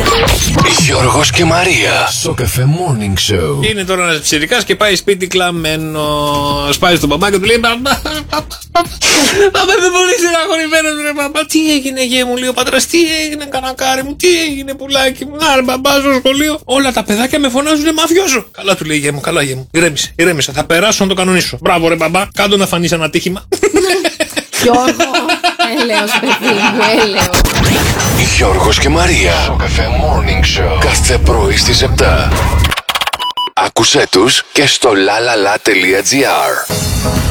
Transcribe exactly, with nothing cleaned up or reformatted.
Γιώργος και Μαρία στο Cafe Morning Show. Είναι τώρα ένας ψηρικάς και πάει σπίτι κλαμμένο. Σπάει στον μπαμπά και του λέει: Μπαμπά, μπαμπά, είμαι πολύ στεναχωρημένος, ρε μπαμπά. Τι έγινε, γε μου, λέει ο πατράς, τι έγινε, κανακάρι μου, τι έγινε, πουλάκι μου. Να, ρε μπαμπά, στο σχολείο. Όλα τα παιδάκια με φωνάζουν μαφιόζο. Καλά, του λέει, γε μου, καλά, γε μου. Ηρέμησε, ηρέμησε, θα περάσω να το κανονίσω. Μπράβο, ρε μπαμπά, κάντο να φανείς ένα τύχημα. Γιώργο, έλεος παιδί μου, έλεος. Γιώργος και Μαρία στο Cafe Morning Show. Κάθε πρωί στις επτά. Άκουσέ τους και στο lalala.gr.